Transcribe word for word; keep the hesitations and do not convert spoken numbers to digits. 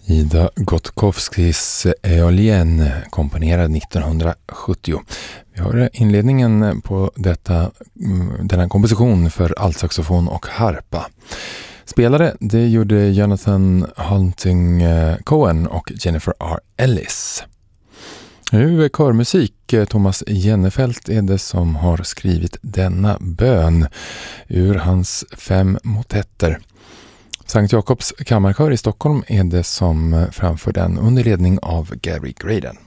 Ida Gottkowskis Eolien, komponerad nittonhundrasjuttio. Vi har inledningen på detta, denna komposition för altsaxofon och harpa. Spelare, det gjorde Jonathan Hunting Cohen och Jennifer R. Ellis. Nu är körmusik. Thomas Jennefelt är det som har skrivit denna bön ur hans fem motetter. Sankt Jakobs kammarkör i Stockholm är det som framför den under ledning av Gary Graydon.